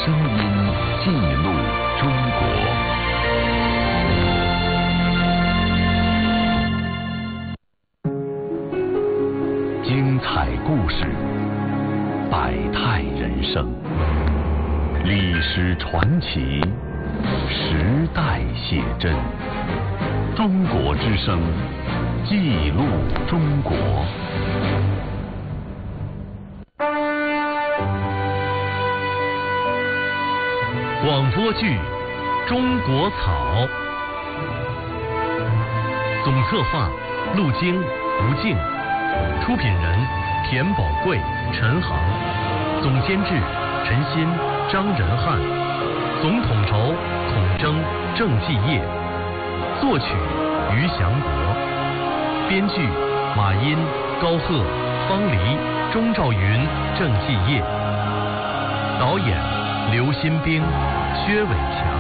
声音记录中国。精彩故事，百态人生，历史传奇，时代写真。中国之声，记录中国。 广播剧《中国草》，总策划陆京、吴静，出品人田宝贵、陈航，总监制陈鑫、张仁汉，总统筹孔征、郑继业，作曲于祥国，编剧马殷、高鹤、方黎、钟兆云、郑继业，导演刘新兵、薛伟强。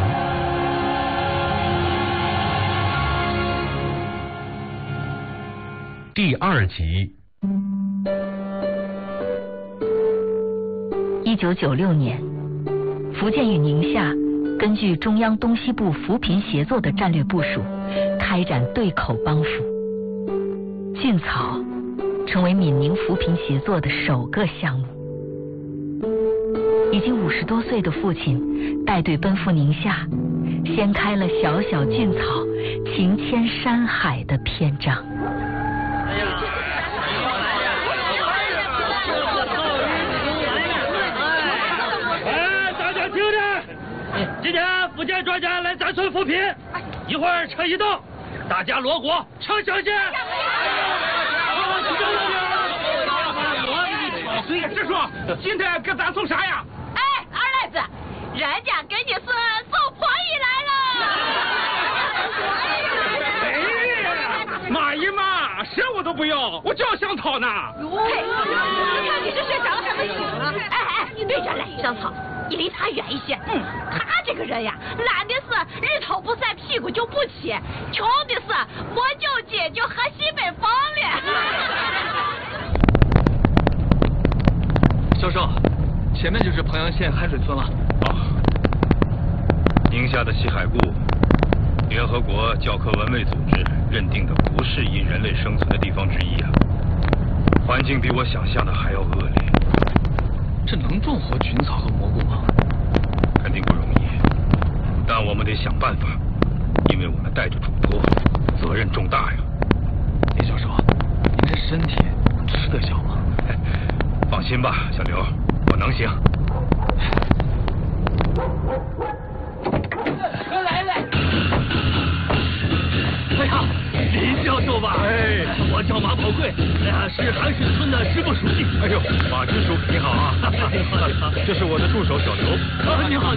第2集。 1996年，福建与宁夏根据中央东西部扶贫协作的战略部署，开展对口帮扶。菌草成为闽宁扶贫协作的首个项目。已经50多岁的父亲带队奔赴宁夏，掀开了小小菌草情牵山海的篇章。 大家听着，今天福建专家来咱村扶贫，一会儿车一到，大家锣鼓唱响先。孙爷师叔，今天给咱送啥呀？ 哎，二赖子，人家给你是送婆姨来了。哎，妈姨妈，什我都不要，我就要香草呢。 嘿，我看你是睡着了还没醒呢。哎，对着来，香草，你离他远一些。他这个人呀，懒的是日头不晒屁股就不起，穷的是没救济就喝西北风了。 教授，前面就是彭阳县海水村了。 宁夏的西海固，联合国教科文卫组织认定的不适宜人类生存的地方之一啊，环境比我想象的还要恶劣。 这能种活菌草和蘑菇吗？ 肯定不容易，但我们得想办法，因为我们带着嘱托，责任重大呀。 叶教授，您这身体吃得消吗？ 放心吧，小刘，我能行。 哎呀，林教授吧？ 哎， 我叫马宝贵，是海水村的支部书记。 哎呦，马支书，你好啊！ 你好， 这是我的助手小刘。 你好。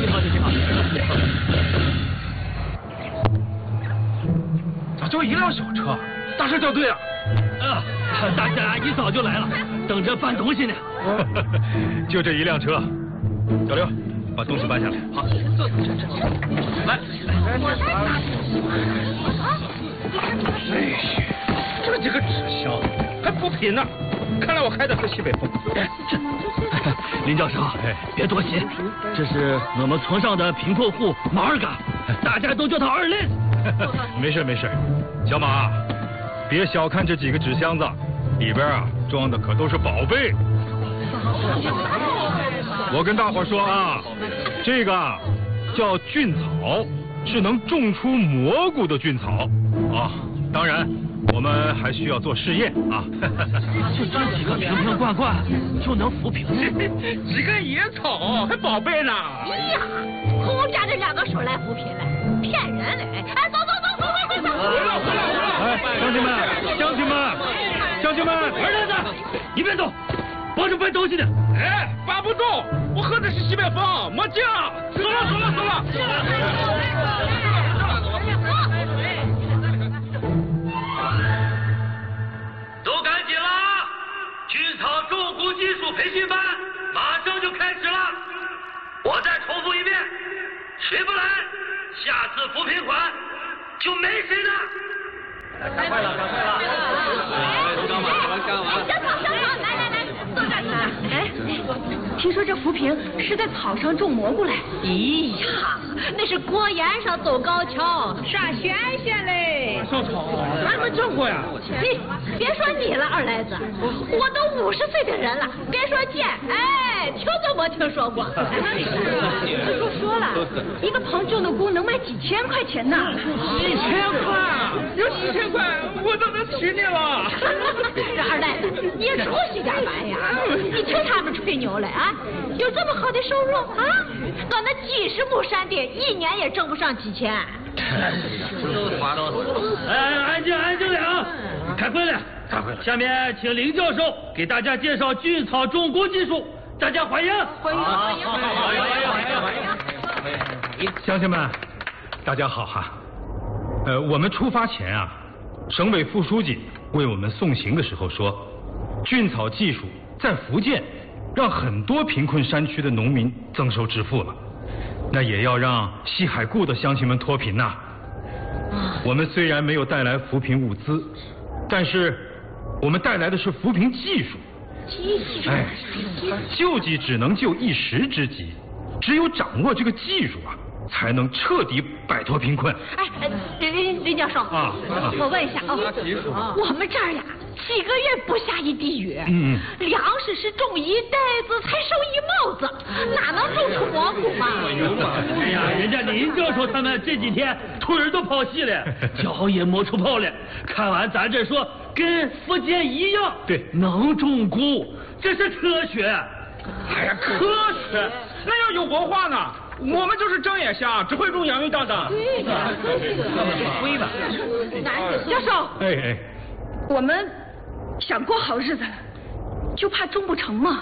咋就一辆小车？大事叫对啊！ 大家一早就来了，等着搬东西呢。 就这一辆车，小刘，把东西搬下来。 好，来。这几个纸箱还扶贫呢，看来我还得喝西北风。林教授，别多心，这是我们村上的贫困户马二嘎，大家都叫他二累。 没事，小马，别小看这几个纸箱子，里边啊装的可都是宝贝。我跟大伙说啊，这个叫菌草，是能种出蘑菇的菌草啊。当然，我们还需要做试验啊。 就这几个瓶罐罐就能扶贫？几个野草还宝贝呢？ 哎呀，空着这2个手来扶贫来，骗人嘞！哎，走！ 哎，乡亲们， 二赖子，一边走，帮着搬东西呢。哎，搬不动，我喝的是西北风，没劲。走了。都赶紧啦！菌草种菇技术培训班马上就开始了。我再重复一遍，谁不来，下次扶贫款就没谁的。赶快了！ 小草，来，坐这儿。哎，听听说这扶贫是在草上种蘑菇嘞。 咦呀，那是过沿上走高跷， 啥玄仙嘞？ 小草，俺没整过呀。 你别说你了，二来子，我都50岁的人了，别说见，哎，听都没听说过。 说了，一个棚种的菇能卖几千块钱呢。 几千块，有几千块，我都能娶你了。 这二来子，你出息点玩呀！你听他们吹牛嘞啊！有这么好的收入啊？我那几10亩山地，一年也挣不上几千。 安静点，开会了。下面请林教授给大家介绍菌草种菇技术，大家欢迎。欢迎。 乡亲们，大家好哈。我们出发前啊，省委副书记为我们送行的时候说，菌草技术在福建让很多贫困山区的农民增收致富了，那也要让西海固的乡亲们脱贫呐。我们虽然没有带来扶贫物资，但是我们带来的是扶贫技术。哎，救济只能救一时之急，只有掌握这个技术啊，才能彻底摆脱贫困。 哎，林教授啊，我问一下啊，我们这儿呀几个月不下一滴雨，粮食是种一袋子才收一帽子，哪能种出蘑菇嘛？ 哎呀，人家林教授他们这几天腿儿都跑细了，脚也磨出泡了。看完咱这说跟福建一样， 对， 能种菇，这是科学。 哎呀，科学，那要有文化呢？我们就是张眼瞎，只会种洋芋蛋的。 会吧？ 教授， 哎， 我们想过好日子了，就怕种不成嘛。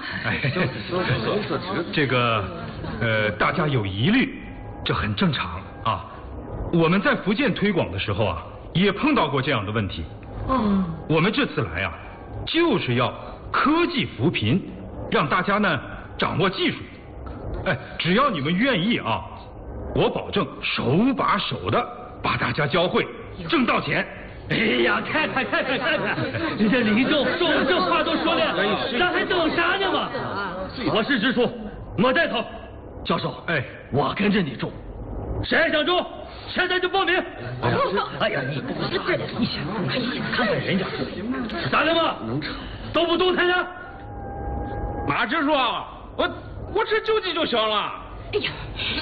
这个大家有疑虑，这很正常啊。我们在福建推广的时候啊，也碰到过这样的问题。我们这次来啊，就是要科技扶贫，让大家呢掌握技术。哎，只要你们愿意啊，我保证手把手的把大家教会，挣到钱。 哎呀，看看，人家林教授这话都说了，咱还等啥呢嘛？我是直属，我带头。教授， 哎， 我跟着你种，谁想种，现在就报名。哎呀，你想，看看人家，咋的嘛？都不动弹呀？ 马支书，我吃救济就行了。 哎呀，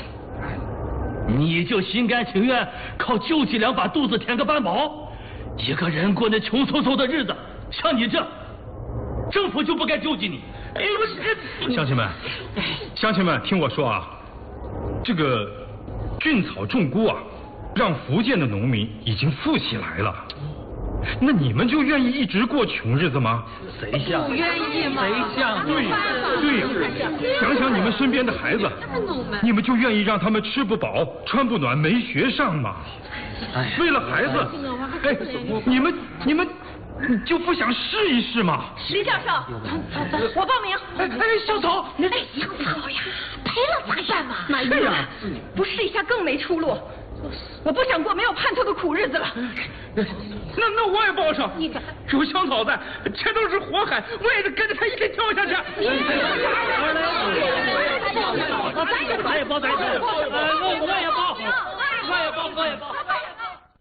你就心甘情愿靠救济粮把肚子填个半饱？一个人过那穷嗖嗖的日子，像你这，政府就不该救济你。哎呦， 乡亲们，听我说啊，这个菌草种菇啊，让福建的农民已经富起来了。那你们就愿意一直过穷日子吗？ 谁像？ 不愿意吗？ 谁像？ 对，想想你们身边的孩子，你们就愿意让他们吃不饱、穿不暖、没学上吗？为了孩子，哎，你们就不想试一试吗？ 李教授，我报名。 小草， 小草呀，赔了咋办嘛？ 马玉啊，不试一下更没出路。我不想过没有盼头的苦日子了。 那我也报上。你看，有香草在，这都是火海，我也得跟着他一起跳下去。 咱也报，我也报。